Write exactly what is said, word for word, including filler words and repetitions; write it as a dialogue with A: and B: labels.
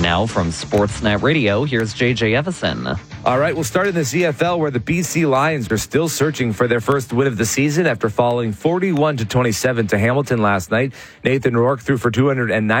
A: And now from Sportsnet Radio, here's J J Evison.
B: All right, we'll start in the C F L where the B C Lions are still searching for their first win of the season after falling forty-one to twenty-seven to Hamilton last night. Nathan Rourke threw for two hundred nine.